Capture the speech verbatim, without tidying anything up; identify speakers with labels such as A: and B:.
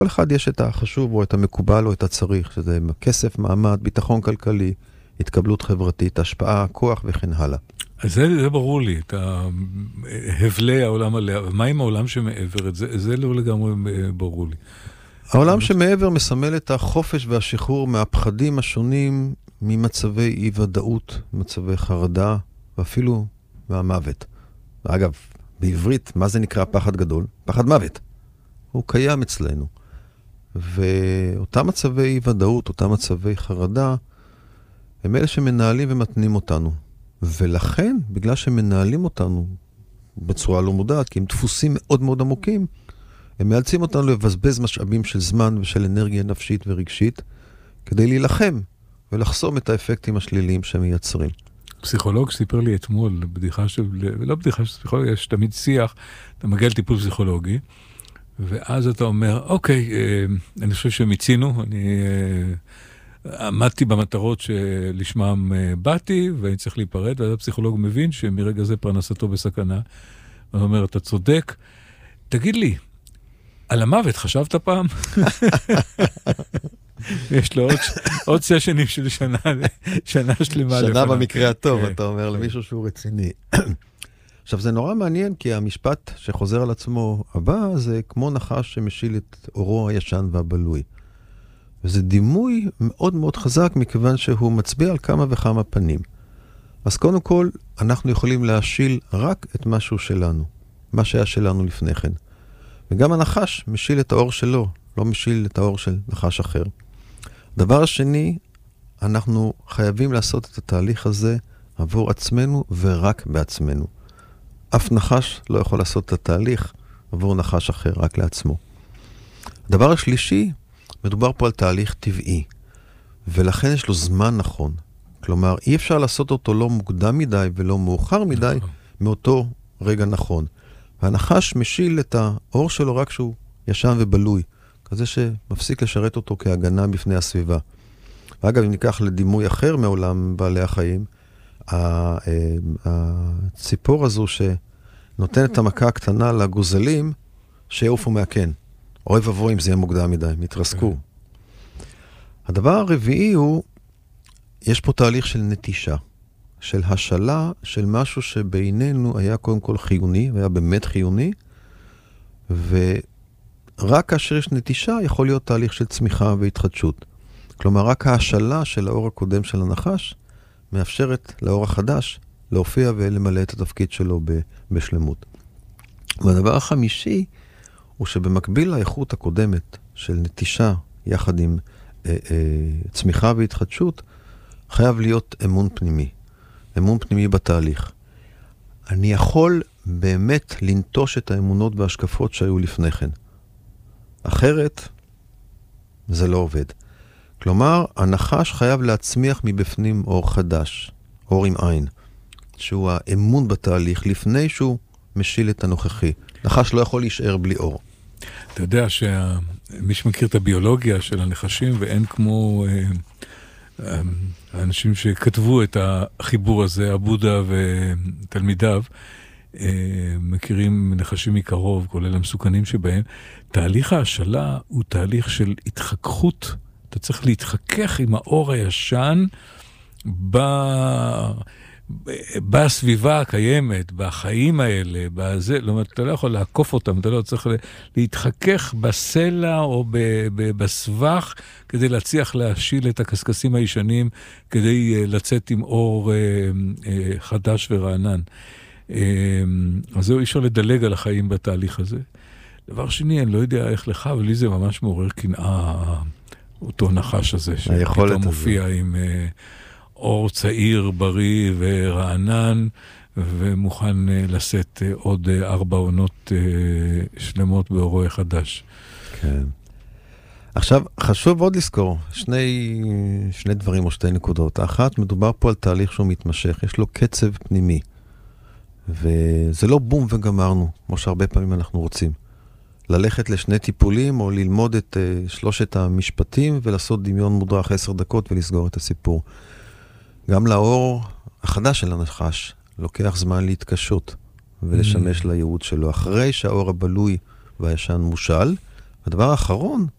A: כל אחד יש את החשוב או את המקובל או את הצריך, שזה כסף, מעמד, ביטחון כלכלי, התקבלות חברתית, השפעה, כוח וכן הלאה.
B: אז זה, זה ברור לי, את הבלי העולם עליה, מה עם העולם שמעבר? את זה, זה לא לגמרי ברור לי.
A: העולם שמעבר מסמל את החופש והשחרור מהפחדים השונים ממצבי אי-ודאות, מצבי חרדה, ואפילו מהמוות. אגב, בעברית, מה זה נקרא פחד גדול? פחד מוות. הוא קיים אצלנו. ואותם מצבי אי-ודאות, אותם מצבי חרדה, הם אלה שמנהלים ומתנים אותנו. ולכן, בגלל שמנהלים אותנו בצורה לא מודעת, כי הם דפוסים מאוד מאוד עמוקים, הם מאלצים אותנו לבזבז משאבים של זמן ושל אנרגיה נפשית ורגשית, כדי להילחם ולחסום את האפקטים השליליים שהם מייצרים.
B: פסיכולוג סיפר לי אתמול, בדיחה של, לא בדיחה של פסיכולוג, יש תמיד שיח, אתה מגיע לטיפול פסיכולוגי, ואז אתה אומר, אוקיי, אני חושב שמיצינו, אני עמדתי במטרות שלשמם באתי, ואני צריך להיפרד, ואז הפסיכולוג מבין שמרגע זה פרנסתו בסכנה, הוא אומר, אתה צודק, תגיד לי, על המוות חשבת פעם? יש לו עוד, עוד סשנים של שנה, שנה שלמה.
A: שנה במקרה הטוב, אתה אומר למישהו שהוא רציני. עכשיו, זה נורא מעניין, כי המשפט שחוזר על עצמו הבא, זה כמו נחש שמשיל את אורו הישן והבלוי. וזה דימוי מאוד מאוד חזק, מכיוון שהוא מצביע על כמה וכמה פנים. אז קודם כל, אנחנו יכולים להשיל רק את משהו שלנו, מה שהיה שלנו לפני כן. וגם הנחש משיל את האור שלו, לא משיל את האור של נחש אחר. דבר השני, אנחנו חייבים לעשות את התהליך הזה עבור עצמנו ורק בעצמנו. אף נחש לא יכול לעשות את התהליך עבור נחש אחר, רק לעצמו. הדבר השלישי, מדובר פה על תהליך טבעי, ולכן יש לו זמן נכון. כלומר, אי אפשר לעשות אותו לא מוקדם מדי ולא מאוחר מדי מאותו רגע נכון. והנחש משיל את האור שלו רק שהוא ישן ובלוי, כזה שמפסיק לשרת אותו כהגנה בפני הסביבה. ואגב, אם ניקח לדימוי אחר מעולם בעלי החיים, הציפור הזו שנותנת את המכה הקטנה לגוזלים, שיעופו מהקן. אוי ובוי אם זה יהיה מוקדם מדי, מתרסקו. הדבר הרביעי הוא, יש פה תהליך של נטישה, של השלה של משהו שבינינו היה קודם כל חיוני, והיה באמת חיוני, ורק כאשר יש נטישה יכול להיות תהליך של צמיחה והתחדשות. כלומר, רק ההשלה של האור הקודם של הנחש, מאפשרת לאור החדש להופיע ולמלא את התפקיד שלו בשלמות. והדבר החמישי הוא שבמקביל לאיכות הקודמת של נטישה יחד עם אה, אה, צמיחה והתחדשות, חייב להיות אמון פנימי. אמון פנימי בתהליך. אני יכול באמת לנטוש את האמונות והשקפות שהיו לפני כן. אחרת, זה לא עובד. כלומר, הנחש חייב להצמיח מבפנים אור חדש, אור עם עין, שהוא האמון בתהליך לפני שהוא משיל את הנוכחי. נחש לא יכול להישאר בלי אור.
B: אתה יודע שמי שמכיר את הביולוגיה של הנחשים, ואין כמו אה, אה, האנשים שכתבו את החיבור הזה, הבודה ותלמידיו, אה, מכירים נחשים מקרוב, כולל המסוכנים שבהם. תהליך ההשלה הוא תהליך של התחככות, אתה צריך להתחכך עם האור הישן ב... בסביבה הקיימת, בחיים האלה, בזה, לא, אתה לא יכול לעקוף אותם, אתה לא צריך להתחכך בסלע או בסבך, כדי להצליח להשיל את הקסקסים הישנים, כדי לצאת עם אור חדש ורענן. אז זהו, אי אפשר לדלג על החיים בתהליך הזה. דבר שני, אני לא יודע איך לך, אבל לי זה ממש מעורר קנאה, אותו נחש הזה, שפתאום מופיע עם אור צעיר, בריא ורענן, ומוכן לשאת עוד ארבע עונות שלמות באורו חדש.
A: כן. עכשיו, חשוב עוד לזכור, שני, שני דברים או שתי נקודות. האחת, מדובר פה על תהליך שהוא מתמשך, יש לו קצב פנימי, וזה לא בום וגמרנו, כמו שהרבה פעמים אנחנו רוצים. ללכת לשני טיפולים או ללמוד את uh, שלושת המשפטים ולעשות דמיון מודרך עשר דקות ולסגור את הסיפור. גם לאור החדש של הנחש לוקח זמן להתקשות ולשמש mm. לייעוד שלו. אחרי שהאור הבלוי והישן מושל, הדבר האחרון,